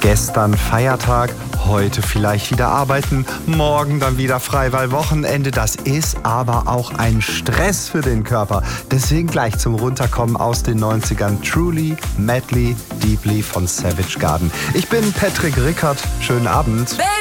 Gestern Feiertag, heute vielleicht wieder arbeiten, morgen dann wieder frei, weil Wochenende, das ist aber auch ein Stress für den Körper. Deswegen gleich zum Runterkommen aus den 90ern. Truly, Madly, Deeply von Savage Garden. Ich bin Patrick Rickert. Schönen Abend. Baby.